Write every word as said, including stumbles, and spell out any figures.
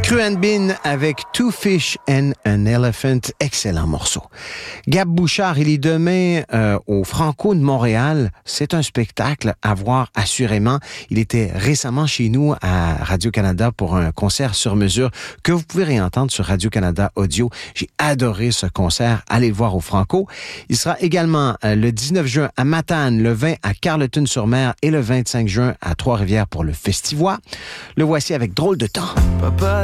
Cruan Bin avec Two Fish and an Elephant, excellent morceau. Gab Bouchard, il est demain euh, au Franco de Montréal. C'est un spectacle à voir assurément. Il était récemment chez nous à Radio-Canada pour un concert sur mesure que vous pouvez réentendre sur Radio-Canada Audio. J'ai adoré ce concert. Allez le voir au Franco. Il sera également euh, le dix-neuf juin à Matane, le vingt à Carleton-sur-Mer et le vingt-cinq juin à Trois-Rivières pour le Festivois. Le voici avec Drôle de temps. Papa